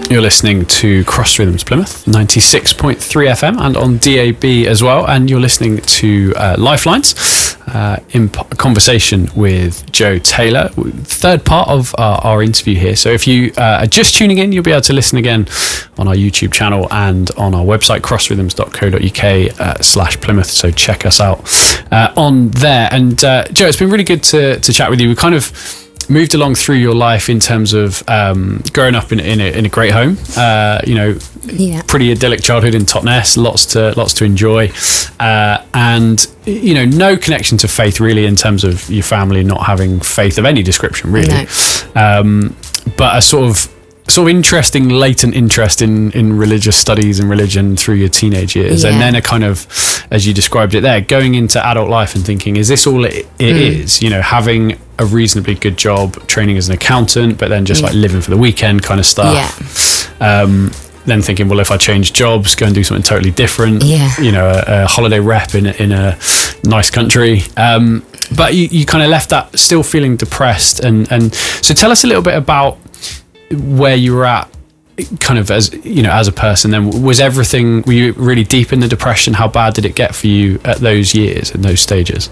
You're listening to Cross Rhythms Plymouth, 96.3 FM and on DAB as well. And you're listening to Lifelines in conversation with Joe Taylor. Third part of our interview here. So if you are just tuning in, you'll be able to listen again on our YouTube channel and on our website, crossrhythms.co.uk/Plymouth. So check us out on there. And Joe, it's been really good to chat with you. We kind of moved along through your life in terms of growing up in a great home, pretty idyllic childhood in Totnes, lots to enjoy, and no connection to faith really in terms of your family not having faith of any description really, but a sort of interesting latent interest in religious studies and religion through your teenage years, and then a kind of, as you described it there, going into adult life and thinking, is this all it is? Having a reasonably good job, training as an accountant, but then just like living for the weekend kind of stuff. Then thinking, well, if I change jobs, go and do something totally different. A holiday rep in a nice country. But you kind of left that still feeling depressed, and so tell us a little bit about where you were at, kind of as a person. Then were you really deep in the depression? How bad did it get for you at those years and those stages?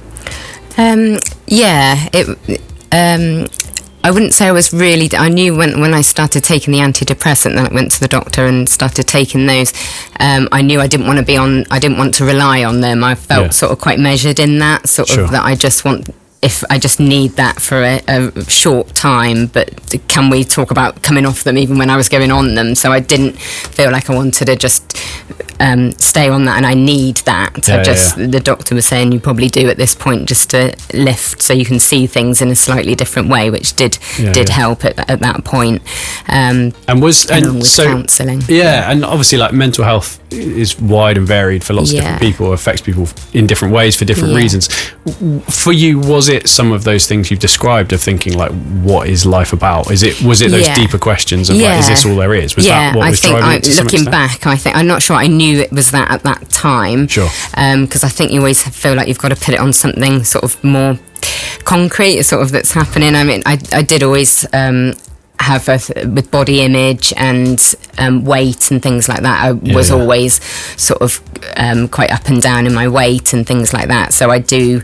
I wouldn't say I was really. I knew when I started taking the antidepressant, then I went to the doctor and started taking those. I knew I didn't want to be on. I didn't want to rely on them. I felt sort of quite measured in that, sort of that I just want. If I just need that for a short time, but can we talk about coming off them even when I was going on them? So I didn't feel like I wanted to just stay on that, and I need that. The doctor was saying you probably do at this point just to lift so you can see things in a slightly different way, which did help at that point. Along with counselling. And obviously like mental health is wide and varied for lots of different people, affects people in different ways for different reasons. For you, was it some of those things you've described of thinking like, what is life about? Was it those deeper questions of like, is this all there is? Was that what was driving it to some extent? Looking back, I'm not sure I knew it was that at that time. Because I think you always feel like you've got to put it on something sort of more concrete, sort of that's happening. I mean, I did always have with body image and weight and things like that. I was always sort of quite up and down in my weight and things like that. So I do.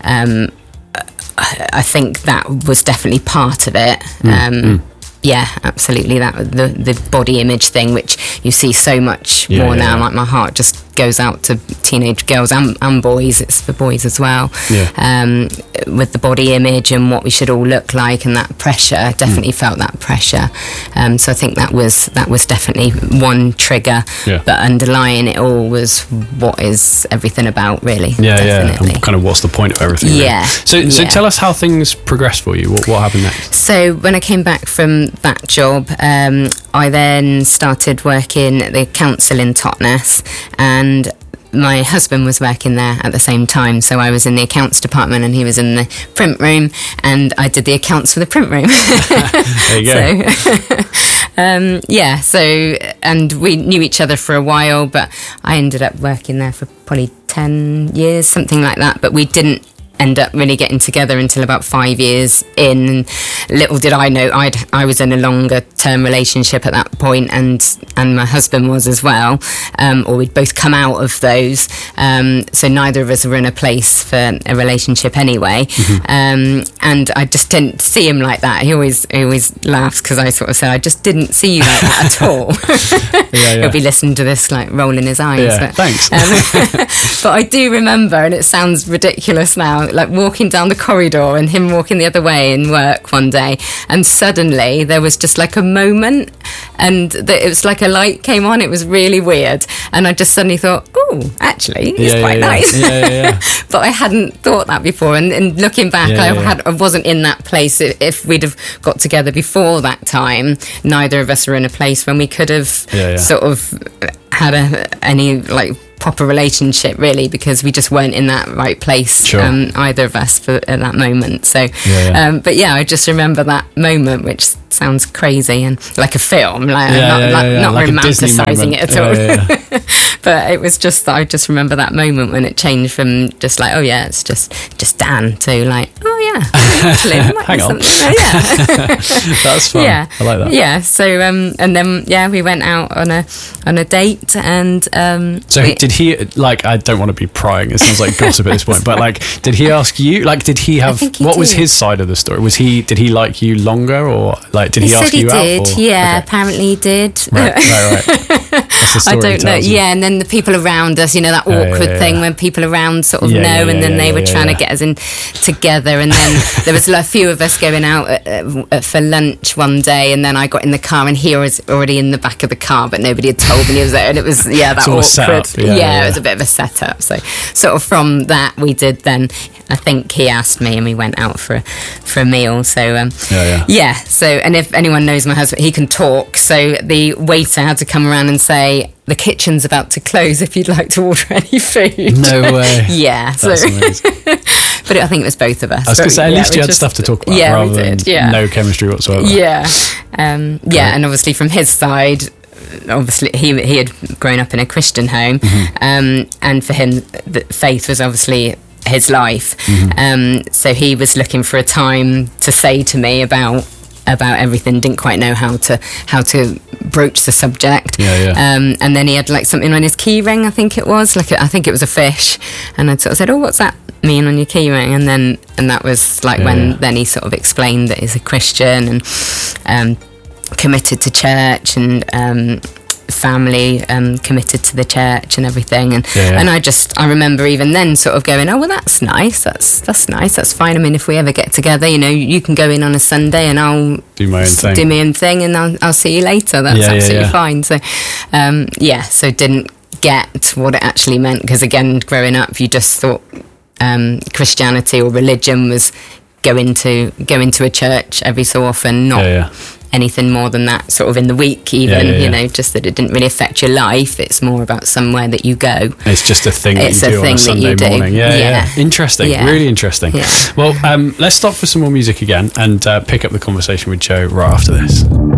I think that was definitely part of it. Yeah, absolutely. That the body image thing, which you see so much more now. Like my heart just goes out to teenage girls and boys. It's for boys as well. With the body image and what we should all look like, and that pressure. Definitely felt that pressure. So I think that was definitely one trigger. But underlying it all was, what is everything about, really? Definitely. And kind of what's the point of everything? Really? So tell us how things progressed for you. What happened next? So when I came back from that job, I then started working at the council in Totnes, and my husband was working there at the same time, so I was in the accounts department and he was in the print room, and I did the accounts for the print room. There you go. So and we knew each other for a while, but I ended up working there for probably 10 years, something like that, but we didn't end up really getting together until about 5 years in. Little did I know, I was in a longer term relationship at that point, and my husband was as well, or we'd both come out of those, so neither of us were in a place for a relationship anyway. And I just didn't see him like that. He always laughs because I sort of said, I just didn't see you like that at all. He'll be listening to this like rolling his eyes. But, thanks. But I do remember, and it sounds ridiculous now, like walking down the corridor and him walking the other way in work one day, and suddenly there was just like a moment, and it was like a light came on. It was really weird, and I just suddenly thought, oh, actually it's quite nice. But I hadn't thought that before, and looking back, I wasn't in that place. If we'd have got together before that time, neither of us were in a place when we could have sort of had any like proper relationship, really, because we just weren't in that right place, either of us at that moment. So but I just remember that moment, which sounds crazy and like a film, like not like romanticizing it at all. But it was just, I just remember that moment when it changed from just like, oh yeah, it's just Dan, to like, oh actually, hang on. Yeah. That's fun. Yeah. I like that. Yeah. So and then we went out on a date, and did he, like, I don't want to be prying, it sounds like gossip at this point, but like, did he ask you, like, did he have, what was his side of the story? Did he like you longer, or like, did he ask you out? He did, yeah, okay. Apparently he did. Right. I don't know. Yeah, and then the people around us, that awkward thing when people around sort of know, and then they were trying to get us in together, and then there was a few of us going out for lunch one day, and then I got in the car, and he was already in the back of the car, but nobody had told me he was there, and it was that awkward. It was a bit of a setup. So sort of from that we did then. I think he asked me, and we went out for a meal. So So, and if anyone knows my husband, he can talk. So the waiter had to come around and say, "The kitchen's about to close. If you'd like to order any food." No way. Yeah. That's amazing. But I think it was both of us. I was going to say, at least you had stuff to talk about, rather than no chemistry whatsoever. Yeah. And obviously from his side, obviously he had grown up in a Christian home, and for him, faith was obviously his life. So he was looking for a time to say to me about everything, didn't quite know how to broach the subject. And then he had like something on his key ring, I think it was, I think it was a fish, and I sort of said, "Oh, what's that mean on your key ring?" And that was like then he sort of explained that he's a Christian and committed to church, and family, committed to the church and everything, and I remember even then sort of going, "Oh, well, that's nice, that's nice, that's fine. I mean, if we ever get together, you can go in on a Sunday and I'll do my own thing, and I'll see you later. That's absolutely fine." So so didn't get what it actually meant, because again, growing up, you just thought Christianity or religion was go into a church every so often, not anything more than that, sort of in the week even, just that it didn't really affect your life. It's more about somewhere that you go. It's just a thing that you do on a Sunday morning. Interesting, really interesting. Well, let's stop for some more music again, and pick up the conversation with Joe right after this.